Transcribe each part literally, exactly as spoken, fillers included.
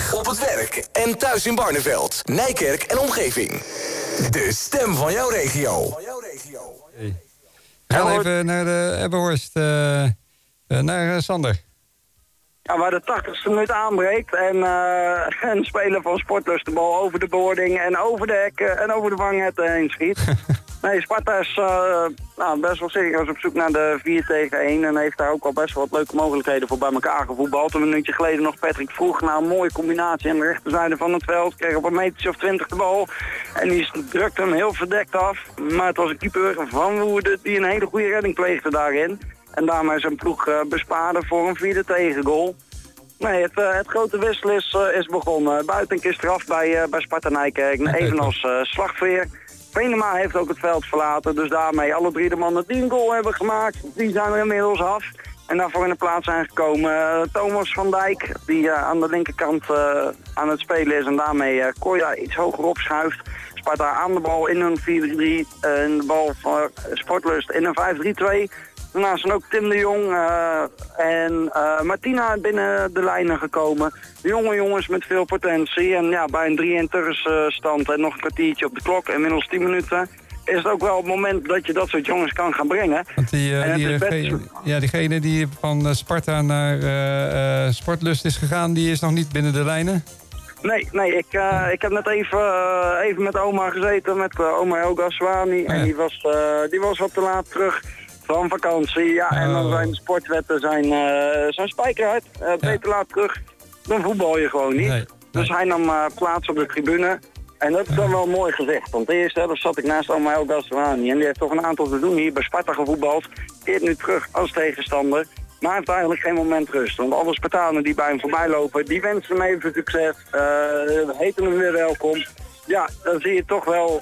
onderweg, op het werk en thuis in Barneveld, Nijkerk en omgeving. De stem van jouw regio. Hey. We gaan even naar de Ebbenhorst, uh, uh, naar uh, Sander. Ja, waar de tachtigste minuut aanbreekt en uh, een speler van Sportlust de bal over de boarding en over de hekken en over de vangnetten heen schiet. Nee, Sparta is uh, nou, best wel serieus op zoek naar de vier tegen één en heeft daar ook al best wel wat leuke mogelijkheden voor bij elkaar gevoetbald. Een minuutje geleden nog Patrick Vroeg na een mooie combinatie aan de rechterzijde van het veld. Kreeg op een metertje of twintig de bal en die drukte hem heel verdekt af. Maar het was een keeper van Woerden die een hele goede redding pleegde daarin. En daarmee zijn ploeg uh, bespaarde voor een vierde tegengoal. Nee, het, uh, het grote wissel is, uh, is begonnen. Buitenk is eraf bij, uh, bij Sparta Nijkerk, evenals uh, Slagveer. Venema heeft ook het veld verlaten, dus daarmee alle drie de mannen die een goal hebben gemaakt, die zijn er inmiddels af. En daarvoor in de plaats zijn gekomen uh, Thomas van Dijk, die uh, aan de linkerkant uh, aan het spelen is en daarmee uh, Koya iets hoger opschuift. Sparta aan de bal in een vier drie drie uh, en de bal van Sportlust in een vijf drie twee. Daarnaast zijn ook Tim de Jong uh, en uh, Martina binnen de lijnen gekomen. Jonge jongens met veel potentie. En ja, bij een drie-een tussenstand en nog een kwartiertje op de klok, inmiddels tien minuten, is het ook wel het moment dat je dat soort jongens kan gaan brengen. Want die, uh, die, uh, best... ja, diegene die van Sparta naar uh, uh, Sportlust is gegaan, die is nog niet binnen de lijnen? Nee, nee ik, uh, ik heb net even, uh, even met oma gezeten, met uh, oma Helga Aswani. Oh, ja. En die was, uh, die was wat te laat terug. Van vakantie, ja, oh. En dan zijn de sportwetten zijn, uh, zijn spijkerhard. Uh, ja. Beter laat terug, dan voetbal je gewoon niet. Nee, nee. Dus hij nam uh, plaats op de tribune. En dat is dan wel mooi gezegd. Want eerst hè, zat ik naast oma El Gasserani. En die heeft toch een aantal te doen hier bij Sparta gevoetbald. Keert nu terug als tegenstander. Maar hij heeft eigenlijk geen moment rust. Want alle Spartanen die bij hem voorbij lopen, die wensen hem even succes. Uh, heten hem weer welkom. Ja, dan zie je toch wel...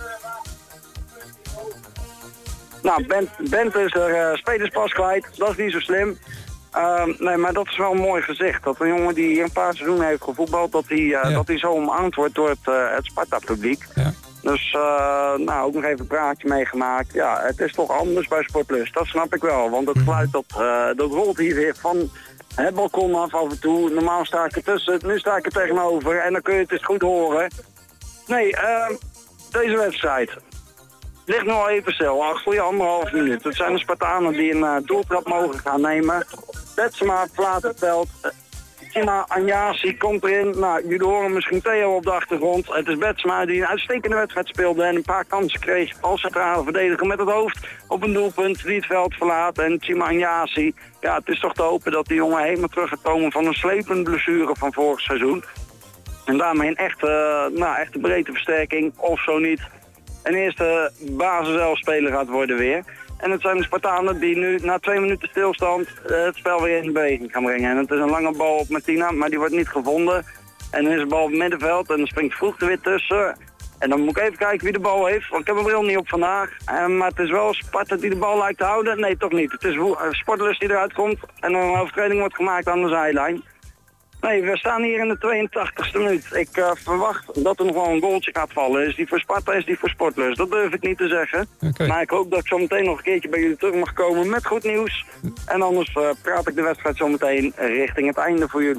Nou, Bent, Bent is er uh, spelerspas kwijt, dat is niet zo slim. Uh, nee, maar dat is wel mooi gezegd. Dat een jongen die een paar seizoenen heeft gevoetbald, dat hij uh, ja. dat hij zo omarmd wordt door het, uh, het Sparta-publiek. Ja. Dus, uh, nou, ook nog even een praatje meegemaakt. Ja, het is toch anders bij Sportlust, dat snap ik wel. Want het geluid, dat, uh, dat rolt hier weer van het balkon af af en toe. Normaal sta ik ertussen, nu sta ik er tegenover en dan kun je het eens goed horen. Nee, uh, deze wedstrijd... ligt nu al even stil, al goede anderhalf minuut. Het zijn de Spartanen die een uh, doeltrap mogen gaan nemen. Betsema verlaat het veld. Tima Anjasi komt erin. Nou, jullie horen misschien Theo op de achtergrond. Het is Betsema die een uitstekende wedstrijd speelde en een paar kansen kreeg als centrale verdediger met het hoofd op een doelpunt die het veld verlaat. En Tima Anjasi, ja, het is toch te hopen dat die jongen helemaal terug gaat komen van een slepende blessure van vorig seizoen. En daarmee een echte, uh, nou, echte breedte versterking, of zo niet. Een eerste basiselfspeler gaat worden weer. En het zijn de Spartanen die nu na twee minuten stilstand uh, het spel weer in beweging gaan brengen. En het is een lange bal op Martina, maar die wordt niet gevonden. En dan is de bal op het middenveld en dan springt Vroeg er weer tussen. En dan moet ik even kijken wie de bal heeft, want ik heb hem bril niet op vandaag. Uh, maar het is wel Sparta die de bal lijkt te houden. Nee, toch niet. Het is uh, Sportlust die eruit komt en dan een overtreding wordt gemaakt aan de zijlijn. Nee, we staan hier in de tweeëntachtigste minuut. Ik uh, verwacht dat er nog wel een goaltje gaat vallen. Is die voor Sparta, is die voor Sportlust? Dat durf ik niet te zeggen. Okay. Maar ik hoop dat ik zo meteen nog een keertje bij jullie terug mag komen met goed nieuws. En anders uh, praat ik de wedstrijd zo meteen richting het einde voor jullie.